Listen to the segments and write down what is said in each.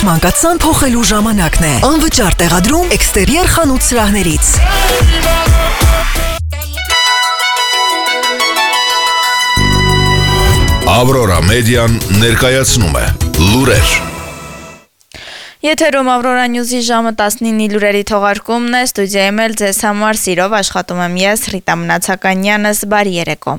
Մանկացան փոխելու ժամանակն է։ Անվճար տեղադրում էքստերիեր խանութ սրահներից։ Ավրորա մեդիան ներկայացնում է լուրեր։ Եթերում Ավրորա Նյուզի ժամը 19-ի լուրերի թողարկումն է, ստուդիայում էլ ձեզ համար սիրով աշխատում եմ ես, Ռիտա Մնացականյանս, բարի երեկո։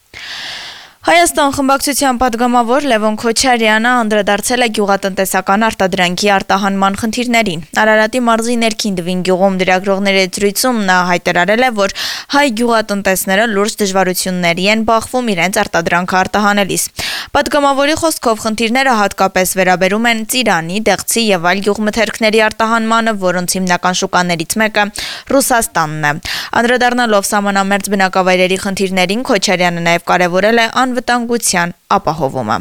Հայաստան խմբակցության պատգամավոր Լևոն Քոչարյանը անդրադարձել է գյուղատնտեսական արտադրանքի արտահանման խնդիրներին։ Արարատի մարզի ներքին Դվին գյուղում լրագրողների զրույցում նա հայտարարել է, որ հայ գյուղատնտեսները լուրջ դժվարությունների են բախվում իրենց արտադրանքը արտահանելիս։ Պատգամավորի խոսքով խնդիրները հատկապես վերաբերում են ծիրանի, դեղցի եւ այլ գյուղմթերքների արտահանմանը, որոնց հիմնական շուկաներից մեկը Ռուսաստանն է։ Անդրադառնալով սահմանամերձ բնակավայրերի խնդիրներին, Քոչարյանը նաեւ կարևորել է անվտանգության ապահովումը։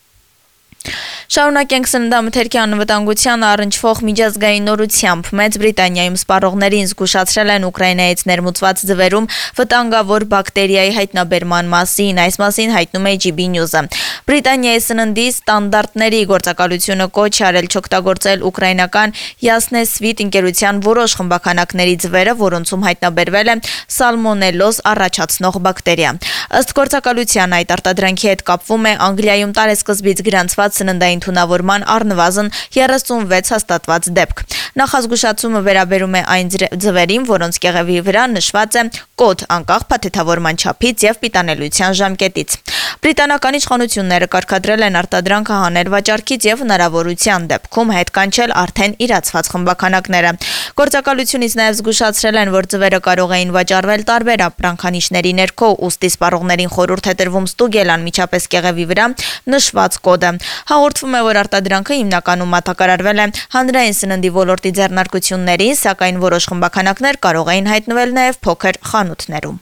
Շարունակենք սննդամթերքի անվտանգության առնչվող միջազգային նորությամբ։ Մեծ Բրիտանիայում սպառողներին զգուշացրել են Ուկրաինայից ներմուծված ձվերում վտանգավոր բակտերիայի հայտնաբերման մասին, այս մասին հայտնում է GB News-ը։ Բրիտանիայի սննդի ստանդարտների գործակալությունը կոչ արել չօգտագործել ուկրաինական Յասնեսվիտ ընկերության որոշ խմբականակների ձվերը, որոնցում հայտնաբերվել է սալմոնելոզ առաջացնող բակտերիա։ Ըստ գործակալության այդ արտադրանքի հետ կապվում է Անգլիայում տարեսկզբից գրանցված սննդային թունավորման առնվազն 36 հաստատված դեպք։ Նախազգուշացումը վերաբերում է այն ձվերին, որոնց կեղևի վրա նշված է կոդ անկախ փաթեթավորման չափից եւ պիտանելիության ժամկետից։ Բրիտանական իշխանությունները կարգադրել են արտադրանքը հանել վաճառքից եւ հնարավորության դեպքում հետ կանչել արդեն իրացված խմբականակները։ Գործակալությունից նաեւ զգուշացրել են, որ ձվերը կարող էին վաճառվել տարբեր ապրանքանիշների ներքո, ուստի սպառողներին խորհուրդ է տրվում ստուգել անմիջապես կեղևի վրա նշված կոդը։ Հաղորդվում է, որ արտադրանքը հիմնականում մատակարարվել է հանրային սննդի ոլորտի ձեռնարկություններին, սակայն որոշ խմբականակներ կարող էին հայտնվել նաև փոքր խանութներում։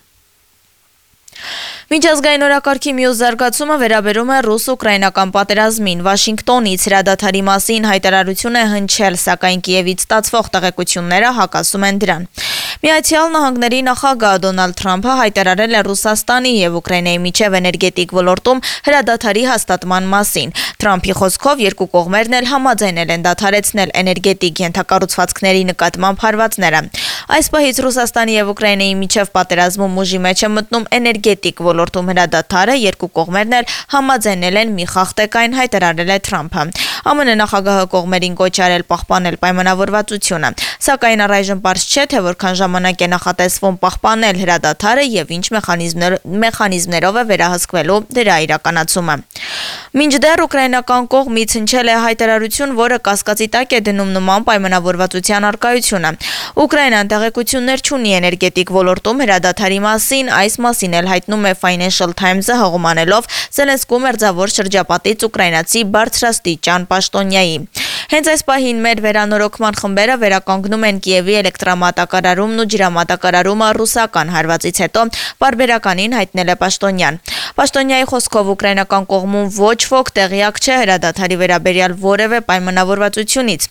Միջազգային օրակարգի մյուս զարգացումը վերաբերում է ռուս-ուկրաինական պատերազմին։ Վաշինգտոնից հրադադարի մասին հայտարարություն է հնչել, սակայն Կիևից ստացվող տեղեկությունները հակասում են դրան։ Միացյալ Նահանգների նախագահ Դոնալդ Թրամփը հայտարարել է Ռուսաստանի եւ Ուկրաինայի միջև էներգետիկ ոլորտում հրադադարի հաստատման մասին։ Թրամփի խոսքով երկու կողմերն էլ համաձայնել են դադարեցնել էներգետիկ ենթակառուցվածքների նկատմամբ հարվածները։ Այս պահից Ռուսաստանի եւ Ուկրաինայի միջև պատերազմում ուժի մեջ է մտնում էներգետիկ ոլորտում հրադադարը, երկու կողմերն էլ համաձայնել են մի խախտեկային, հայտարարել է Թրամփը։ ԱՄՆ նախագահը կողմերին կոչ արել պահպանել պայմանավորվածությունը, սակայն առայժմ պարզ չէ, թե որքան ժամանակ է նախատեսվում պահպանել հրադադարը եւ ինչ մեխանիզմներով է վերահսկվելու դրա իրականացումը։ Մինչդեռ ուկրաինական կողմից հնչել է հայտարարություն, որը կասկածի տակ է դնում նման պայմանավորվածության առկայությունը։ Ուկրաինան տեղեկություններ չունի էներգետիկ ոլորտում հրադադարի մասին, այս մասին էլ հայտնում է Financial Times-ը հղումանելով Զելենսկու մերձավոր շրջապատից ուկրաինացի բարձրաստիճան պաշտոնյայի։ Հենց այս պահին մեր վերանորոգման խմբերը վերականգնում են Կիևի էլեկտրամատակարարումն ու ջրամատակարարումը ռուսական հարվածից հետո պարբերականին հայտնել է պաշտոնյան։ Պաշտոնյայի խոսքով ուկրաինական կողմում ոչ ոք տեղյակ չէ հրադադարի վերաբերյալ որևէ պայմանավորվածությունից։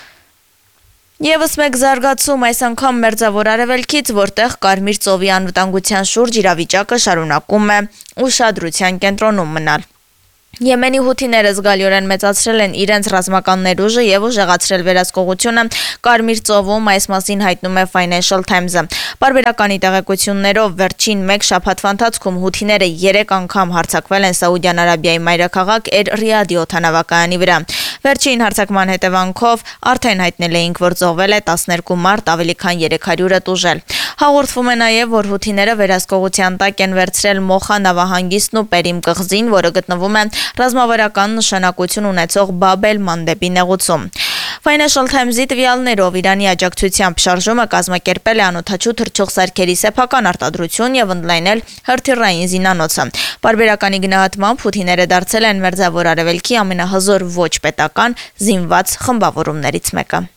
Եվս մեկ զարգացում այս անգամ մերձավոր արևելքից, որտեղ Կարմիր ծովի անվտանգության շուրջ իրավիճակը շարունակում է ուշադրության կենտրոնում մնալ։ Եմենի հութիները զգալիորեն մեծացրել են իրենց ռազմական ներուժը եւ ուժեղացրել վերահսկողությունը Կարմիր ծովում, այս մասին հայտնում է Financial Times-ը։ Պարբերականի տեղեկություններով վերջին մեկ շաբաթվա ընթացքում հութիները 3 անգամ հարձակվել են Սաուդյան Արաբիայի մայրաքաղաք Էր-Ռիադի օդանավակայանի վրա։ Վերջին հարձակման հետևանքով արդեն հայտնել էինք, որ ծովվել է 12 մարդ, ավելի քան 300-ը տուժել։ Հաղորդվում է նաև, որ հութիները վերահսկողության տակ են վերցրել Մոխա նավահանգիստն ու Պերիմ կղզին, որը գտնվում է ռազմավարական նշանակություն ունեցող Բաբ էլ-Մանդեբի նեղուցում։ Financial Times-ի տվյալներով Իրանի աջակցությամբ շարժումը կազմակերպել է անօդաչու թռչող սարքերի սեփական արտադրություն եւ ընդլայնել հրթիռային զինանոցը։ Պարբերականի գնահատմամբ հութիները դարձել են մերձավոր արևելքի ամենահզոր ոչ պետական զինված խմբավորումներից մեկը։